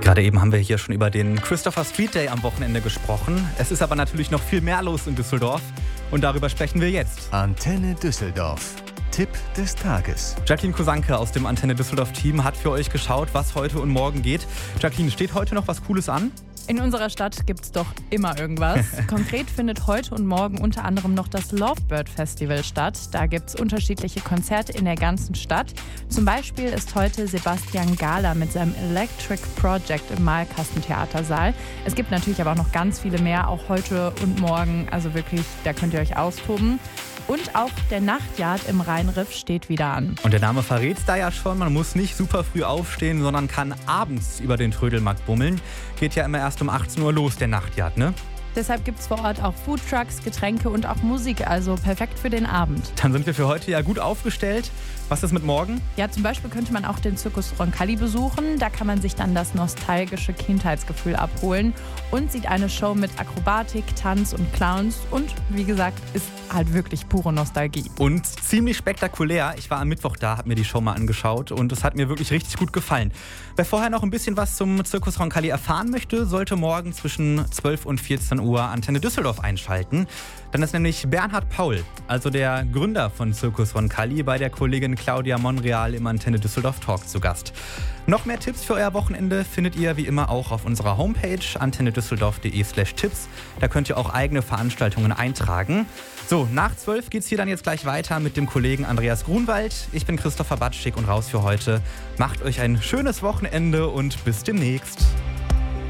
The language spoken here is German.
Gerade eben haben wir hier schon über den Christopher Street Day am Wochenende gesprochen. Es ist aber natürlich noch viel mehr los in Düsseldorf und darüber sprechen wir jetzt. Antenne Düsseldorf. Tipp des Tages. Jacqueline Kosanke aus dem Antenne Düsseldorf Team hat für euch geschaut, was heute und morgen geht. Jacqueline, steht heute noch was Cooles an? In unserer Stadt gibt's doch immer irgendwas. Konkret findet heute und morgen unter anderem noch das Lovebird Festival statt. Da gibt's unterschiedliche Konzerte in der ganzen Stadt. Zum Beispiel ist heute Sebastian Gala mit seinem Electric Project im Malkastentheatersaal. Es gibt natürlich aber auch noch ganz viele mehr, auch heute und morgen. Also wirklich, da könnt ihr euch austoben. Und auch der Nachtyard im Rheinriff steht wieder an. Und der Name verrät's da ja schon. Man muss nicht super früh aufstehen, sondern kann abends über den Trödelmarkt bummeln. Geht ja immer erst um 18 Uhr los, der Nachtyard, ne? Deshalb gibt es vor Ort auch Foodtrucks, Getränke und auch Musik, also perfekt für den Abend. Dann sind wir für heute ja gut aufgestellt. Was ist mit morgen? Ja, zum Beispiel könnte man auch den Zirkus Roncalli besuchen. Da kann man sich dann das nostalgische Kindheitsgefühl abholen und sieht eine Show mit Akrobatik, Tanz und Clowns. Und wie gesagt, ist halt wirklich pure Nostalgie. Und ziemlich spektakulär. Ich war am Mittwoch da, habe mir die Show mal angeschaut und es hat mir wirklich richtig gut gefallen. Wer vorher noch ein bisschen was zum Zirkus Roncalli erfahren möchte, sollte morgen zwischen 12 und 14 Uhr Antenne Düsseldorf einschalten. Dann ist nämlich Bernhard Paul, also der Gründer von Zirkus Roncalli, bei der Kollegin Claudia Monreal im Antenne Düsseldorf Talk zu Gast. Noch mehr Tipps für euer Wochenende findet ihr wie immer auch auf unserer Homepage antennedüsseldorf.de/Tipps. Da könnt ihr auch eigene Veranstaltungen eintragen. So, nach 12 geht's hier dann jetzt gleich weiter mit dem Kollegen Andreas Grunwald. Ich bin Christopher Batschik und raus für heute. Macht euch ein schönes Wochenende und bis demnächst.